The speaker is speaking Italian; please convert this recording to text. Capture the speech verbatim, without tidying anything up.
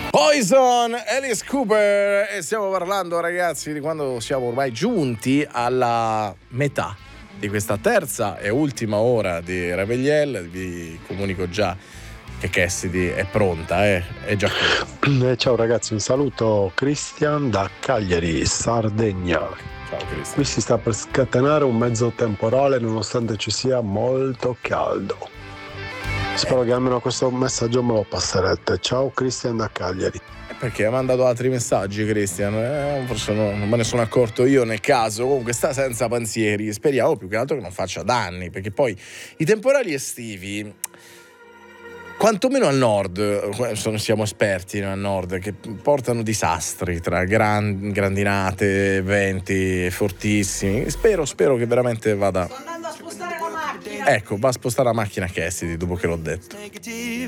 Poison, Alice Cooper, e stiamo parlando, ragazzi, di quando siamo ormai giunti alla metà di questa terza e ultima ora di Rebelliel. Vi comunico già che Cassidy è pronta, eh? È già qui. Eh, ciao ragazzi, un saluto Christian da Cagliari, Sardegna. Ciao Cristian. Qui si sta per scatenare un mezzo temporale nonostante ci sia molto caldo. Spero che almeno questo messaggio me lo passerete. Ciao Christian da Cagliari. Perché ha mandato altri messaggi, Cristian? Eh, forse no, non me ne sono accorto io nel caso. Comunque sta senza pensieri. Speriamo più che altro che non faccia danni, perché poi i temporali estivi, quantomeno al nord, siamo esperti al nord, che portano disastri tra gran, grandinate, venti fortissimi. Spero, spero che veramente vada. Sto andando a spostare la macchina. Ecco, va a spostare la macchina Cassidy dopo che l'ho detto.